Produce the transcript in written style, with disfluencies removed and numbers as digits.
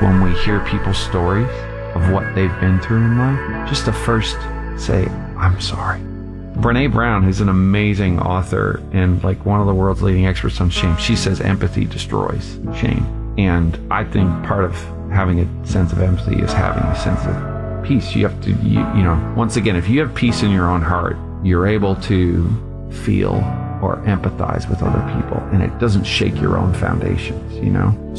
when we hear people's stories of what they've been through in life, just to first say, I'm sorry. Brene Brown, who's an amazing author and like one of the world's leading experts on shame, she says empathy destroys shame. And I think part of having a sense of empathy is having a sense of peace. You have to, you know, once again, if you have peace in your own heart, you're able to feel or empathize with other people, and it doesn't shake your own foundations, you know?